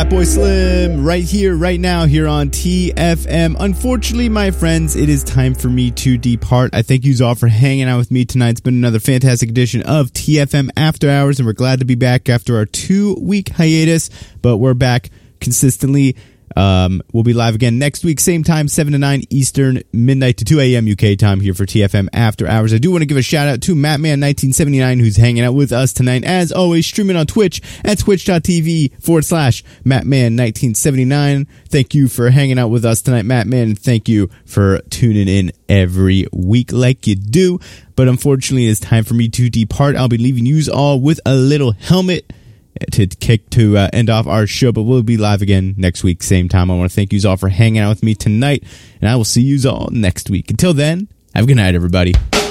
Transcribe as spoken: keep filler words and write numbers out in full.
Fatboy Slim, right here, right now, here on T F M. Unfortunately, my friends, it is time for me to depart. I thank you all for hanging out with me tonight. It's been another fantastic edition of T F M After Hours, and we're glad to be back after our two-week hiatus, but we're back consistently. Um, we'll be live again next week, same time, seven to nine Eastern, midnight to two a.m. U K time here for T F M After Hours. I do want to give a shout out to Mattman nineteen seventy-nine, who's hanging out with us tonight, as always, streaming on Twitch at twitch.tv forward slash Mattman nineteen seventy-nine. Thank you for hanging out with us tonight, Mattman, and thank you for tuning in every week like you do. But unfortunately, it's time for me to depart. I'll be leaving you all with a little helmet to kick to uh, end off our show, but we'll be live again next week, same time. I want to thank you all for hanging out with me tonight, and I will see you all next week. Until then, have a good night, everybody.